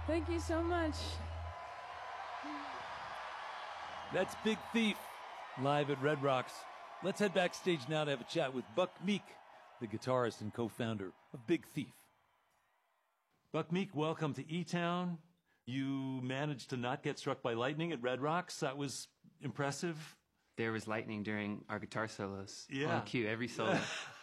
Thank you so much. That's Big Thief, live at Red Rocks. Let's head backstage now to have a chat with Buck Meek, the guitarist and co-founder of Big Thief. Buck Meek, welcome to E-Town. You managed to not get struck by lightning at Red Rocks. That was impressive. There was lightning during our guitar solos. Yeah. On cue, every solo.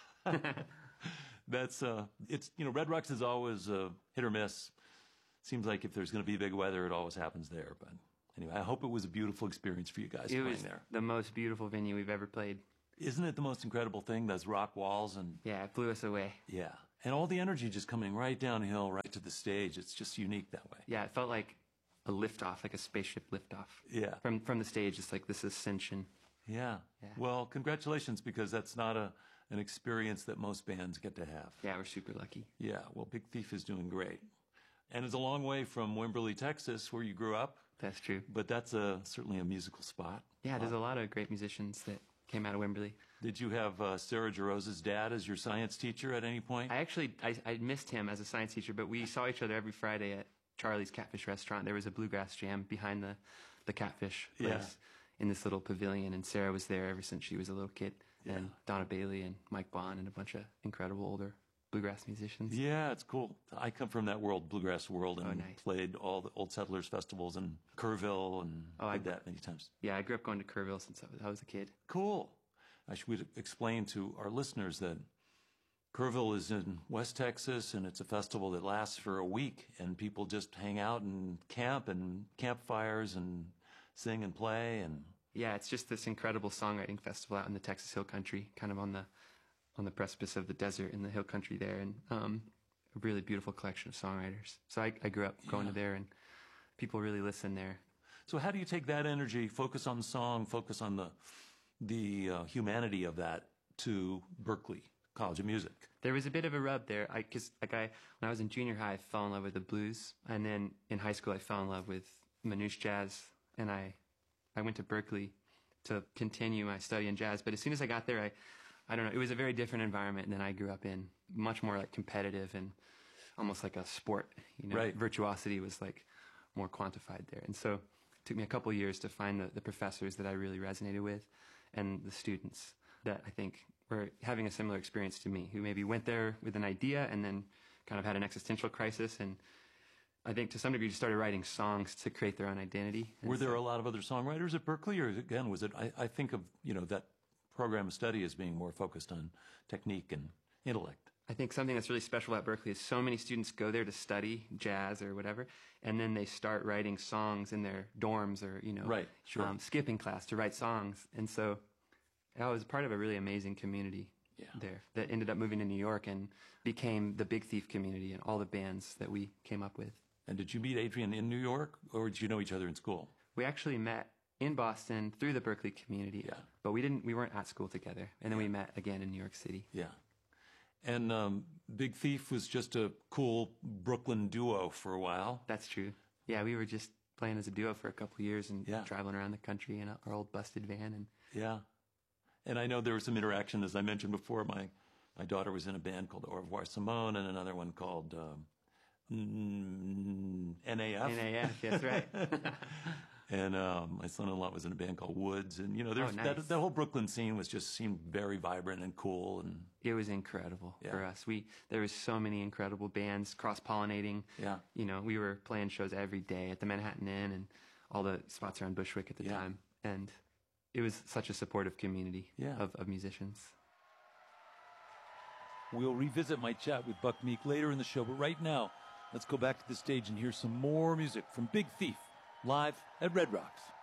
That's, Red Rocks is always hit or miss. Seems like if there's going to be big weather, it always happens there. But anyway, I hope it was a beautiful experience for you guys playing there. It was the most beautiful venue we've ever played. Isn't it the most incredible thing, those rock walls? And yeah, it blew us away. Yeah. And all the energy just coming right downhill, right to the stage. It's just unique that way. Yeah, it felt like a liftoff, like a spaceship liftoff. Yeah. From the stage, it's like this ascension. Yeah. Well, congratulations, because that's not an experience that most bands get to have. Yeah, we're super lucky. Yeah. Well, Big Thief is doing great. And it's a long way from Wimberley, Texas, where you grew up. That's true. But that's certainly a musical spot. Yeah, there's a lot of great musicians that came out of Wimberley. Did you have Sarah Jarosz's dad as your science teacher at any point? I missed him as a science teacher, but we saw each other every Friday at Charlie's Catfish Restaurant. There was a bluegrass jam behind the Catfish place in this little pavilion, and Sarah was there ever since she was a little kid. Yeah. And Donna Bailey and Mike Bond and a bunch of incredible older bluegrass musicians. Yeah, it's cool. I come from that bluegrass world, and played all the Old Settlers festivals in Kerrville and did that many times. Yeah, I grew up going to Kerrville since I was a kid. Cool. I should explain to our listeners that Kerrville is in West Texas, and it's a festival that lasts for a week, and people just hang out and camp and campfires and sing and play. And yeah, it's just this incredible songwriting festival out in the Texas Hill Country, kind of on the precipice of the desert in the hill country there, and a really beautiful collection of songwriters. So I grew up going to there, and people really listen there. So how do you take that energy, focus on the song, focus on the humanity of that, to Berklee College of Music? There was a bit of a rub there, because when I was in junior high, I fell in love with the blues, and then in high school I fell in love with manouche jazz, and I went to Berklee to continue my study in jazz. But as soon as I got there, I don't know, it was a very different environment than I grew up in, much more like competitive and almost like a sport. Right. Virtuosity was like more quantified there, and so it took me a couple of years to find the professors that I really resonated with, and the students that I think were having a similar experience to me, who maybe went there with an idea and then kind of had an existential crisis, and I think to some degree just started writing songs to create their own identity. Were there a lot of other songwriters at Berklee, or again, was it, I think of, that program of study as being more focused on technique and intellect? I think something that's really special about Berklee is so many students go there to study jazz or whatever, and then they start writing songs in their dorms or, right, sure. Skipping class to write songs. And so I was part of a really amazing community there that ended up moving to New York and became the Big Thief community and all the bands that we came up with. And did you meet Adrian in New York, or did you know each other in school? We actually met in Boston through the Berklee community, but we weren't at school together. And then we met again in New York City. Yeah. And Big Thief was just a cool Brooklyn duo for a while. That's true. Yeah, we were just playing as a duo for a couple of years and traveling around the country in our old busted van. And yeah. And I know there was some interaction, as I mentioned before. My daughter was in a band called Au Revoir Simone, and another one called NAF. NAF, that's right. And my son-in-law was in a band called Woods, and nice. that whole Brooklyn scene seemed very vibrant and cool, and it was incredible for us. There was so many incredible bands cross-pollinating. Yeah, we were playing shows every day at the Manhattan Inn and all the spots around Bushwick at the time, and it was such a supportive community of musicians. We'll revisit my chat with Buck Meek later in the show, but right now, let's go back to the stage and hear some more music from Big Thief, live at Red Rocks.